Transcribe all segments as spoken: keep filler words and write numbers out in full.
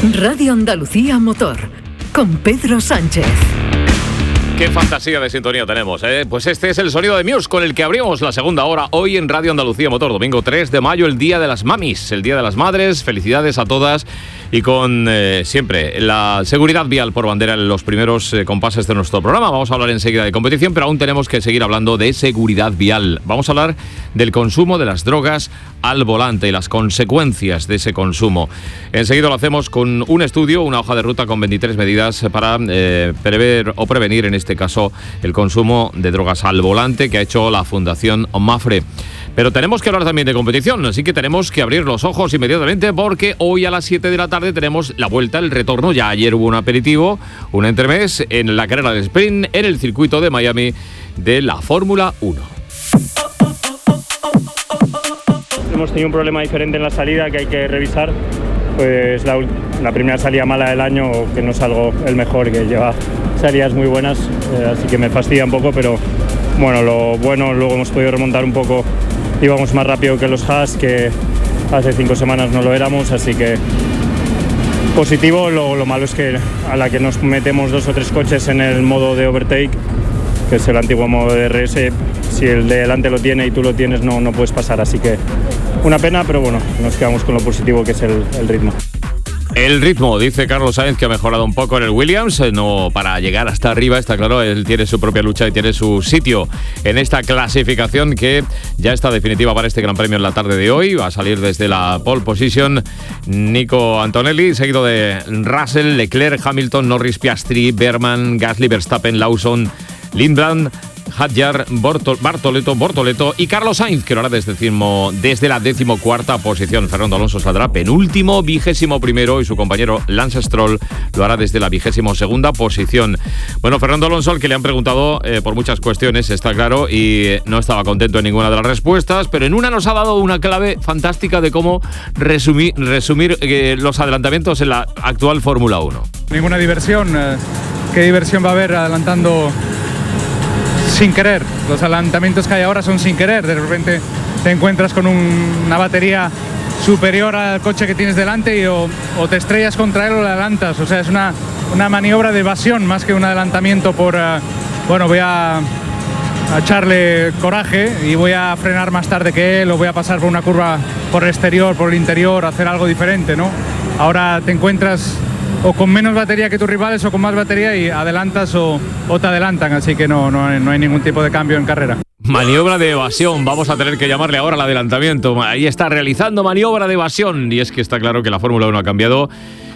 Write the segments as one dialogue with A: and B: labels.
A: Radio Andalucía Motor, con Pedro Sánchez.
B: Qué fantasía de sintonía tenemos, ¿eh? Pues este es el sonido de Muse con el que abrimos la segunda hora hoy en Radio Andalucía Motor. Domingo tres de mayo, el Día de las Mamis, el Día de las Madres. Felicidades a todas y con eh, siempre la seguridad vial por bandera en los primeros eh, compases de nuestro programa. Vamos a hablar enseguida de competición, pero aún tenemos que seguir hablando de seguridad vial. Vamos a hablar del consumo de las drogas al volante y las consecuencias de ese consumo. Enseguida lo hacemos con un estudio, una hoja de ruta con veintitrés medidas para eh, prever o prevenir en este En este caso el consumo de drogas al volante que ha hecho la Fundación Mafre. Pero tenemos que hablar también de competición, así que tenemos que abrir los ojos inmediatamente porque hoy a las siete de la tarde tenemos la vuelta, el retorno. Ya ayer hubo un aperitivo, un entremés en la carrera de sprint en el circuito de Miami de la Fórmula uno.
C: Hemos tenido un problema diferente en la salida que hay que revisar. Pues la, la primera salida mala del año, que no salgo el mejor, que lleva salidas muy buenas, eh, así que me fastidia un poco, pero bueno, lo bueno, luego hemos podido remontar un poco, íbamos más rápido que los Haas, que hace cinco semanas no lo éramos, así que positivo. Lo, lo malo es que a la que nos metemos dos o tres coches en el modo de overtake, que es el antiguo modo de R S, si el de delante lo tiene y tú lo tienes, no, no puedes pasar, así que una pena, pero bueno, nos quedamos con lo positivo que es el, el ritmo.
B: El ritmo, dice Carlos Sainz, que ha mejorado un poco en el Williams, no para llegar hasta arriba, está claro, él tiene su propia lucha y tiene su sitio en esta clasificación que ya está definitiva para este Gran Premio en la tarde de hoy. Va a salir desde la pole position Nico Antonelli, seguido de Russell, Leclerc, Hamilton, Norris, Piastri, Berman, Gasly, Verstappen, Lawson, Lindblad, Hadjar, Bortol, Bartoleto, Bortoleto y Carlos Sainz, que lo hará desde, decimo, desde la decimocuarta posición. Fernando Alonso saldrá penúltimo, vigésimo primero, y su compañero Lance Stroll lo hará desde la vigésimo segunda posición. Bueno, Fernando Alonso, al que le han preguntado eh, por muchas cuestiones, está claro, y no estaba contento en ninguna de las respuestas, pero en una nos ha dado una clave fantástica de cómo resumir, resumir eh, los adelantamientos en la actual Fórmula uno.
D: Ninguna diversión. Eh, ¿Qué diversión va a haber adelantando sin querer? Los adelantamientos que hay ahora son sin querer. De repente te encuentras con un, una batería superior al coche que tienes delante y o, o te estrellas contra él o le adelantas. O sea, es una, una maniobra de evasión más que un adelantamiento por, uh, bueno, voy a, a echarle coraje y voy a frenar más tarde que él, o voy a pasar por una curva por el exterior, por el interior, hacer algo diferente, ¿no? Ahora te encuentras o con menos batería que tus rivales o con más batería y adelantas o, o te adelantan, así que no, no, hay, no hay ningún tipo de cambio en carrera.
B: Maniobra de evasión, vamos a tener que llamarle ahora al adelantamiento. Ahí está realizando maniobra de evasión, y es que está claro que la Fórmula uno ha cambiado.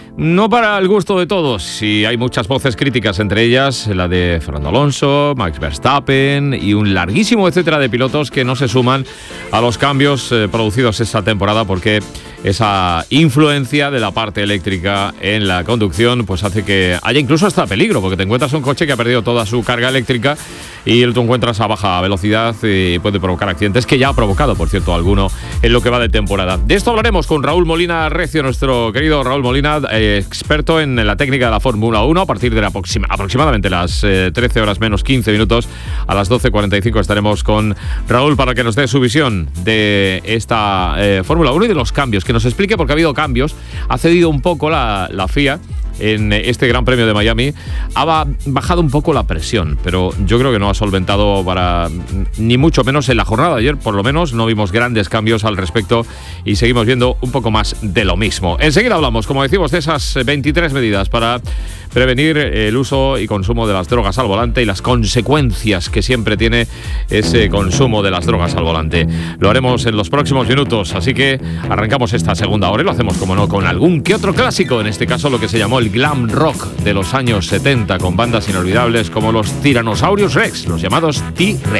B: No para el gusto de todos, y hay muchas voces críticas, entre ellas la de Fernando Alonso, Max Verstappen y un larguísimo etcétera de pilotos que no se suman a los cambios eh, producidos esta temporada, porque esa influencia de la parte eléctrica en la conducción pues hace que haya incluso hasta peligro, porque te encuentras un coche que ha perdido toda su carga eléctrica y tú encuentras a baja velocidad y puede provocar accidentes, que ya ha provocado, por cierto, alguno en lo que va de temporada. De esto hablaremos con Raúl Molina Recio, nuestro querido Raúl Molina, eh, experto en la técnica de la Fórmula uno, a partir de la aproxima, aproximadamente las eh, trece horas menos quince minutos, a las doce cuarenta y cinco estaremos con Raúl para que nos dé su visión de esta eh, Fórmula uno y de los cambios, que nos explique, porque ha habido cambios, ha cedido un poco la, la F I A en este Gran Premio de Miami, ha bajado un poco la presión, pero yo creo que no ha solventado para ni mucho menos en la jornada de ayer, por lo menos no vimos grandes cambios al respecto y seguimos viendo un poco más de lo mismo. Enseguida hablamos, como decimos, de esas veintitrés medidas para prevenir el uso y consumo de las drogas al volante y las consecuencias que siempre tiene ese consumo de las drogas al volante. Lo haremos en los próximos minutos, así que arrancamos esta segunda hora y lo hacemos, como no, con algún que otro clásico, en este caso lo que se llamó el glam rock de los años setenta, con bandas inolvidables como los Tyrannosaurus Rex, los llamados T-Rex.